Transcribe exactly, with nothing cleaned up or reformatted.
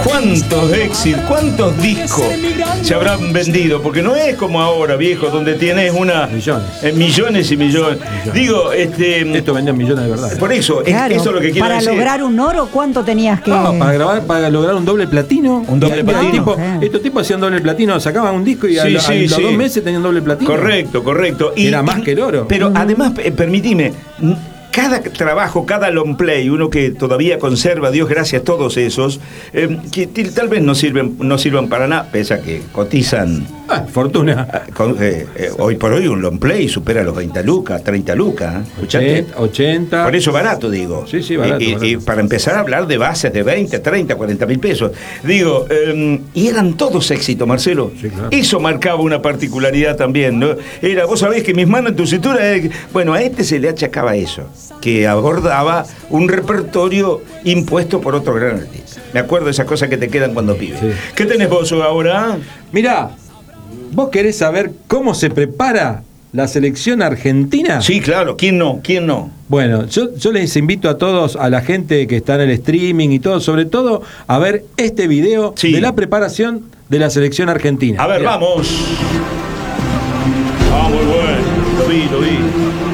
¿Cuántos éxitos, cuántos discos se habrán vendido? Porque no es como ahora, viejo, donde tienes una... Millones. Eh, millones y millones. millones. Digo, este... Esto vendía millones de verdad. Por eso, Claro, es, eso es lo que quiero para decir. lograr un oro, ¿cuánto tenías que...? No, para grabar, para lograr un doble platino. Un doble Y platino. tipo- Ah, estos tipos hacían doble platino, sacaban un disco y a, Sí, lo- a sí, los sí. dos meses tenían doble platino. Correcto, correcto. Era más que el oro. Pero además, eh, permitime, n- cada trabajo, cada long play, uno que todavía conserva, Dios gracias, todos esos, eh, que t- tal vez no sirven, no sirvan para nada, pese a que cotizan. Ah, fortuna. ah, con- eh, eh, hoy por hoy un long play supera los veinte lucas, treinta lucas. ¿eh? ¿Escuchaste? ochenta. Por eso barato, digo. Sí, sí, barato, Y, y- barato. y para empezar a hablar de bases de veinte, treinta, cuarenta mil pesos. Digo, eh, y eran todos éxitos, Marcelo. Sí, claro. Eso marcaba una particularidad también, ¿no? Era, vos sabés que mis manos en tu cintura. eh, bueno, a este se le achacaba eso, que abordaba un repertorio impuesto por otro gran artista. Me acuerdo de esas cosas que te quedan cuando pibes. Sí. ¿Qué tenés vos ahora? Mirá, ¿vos querés saber cómo se prepara la selección argentina? Sí, claro. ¿Quién no? ¿Quién no? Bueno, yo, yo les invito a todos, a la gente que está en el streaming y todo, sobre todo, a ver este video Sí. de la preparación de la selección argentina. A ver, Mirá. vamos. Ah, muy bueno. Lo vi, lo vi.